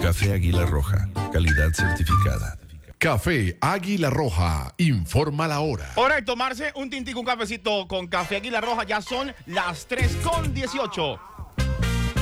Café Águila Roja, calidad certificada. Café Águila Roja, informa la hora. Hora de tomarse un tintico, un cafecito con Café Águila Roja. Ya son las 3:18.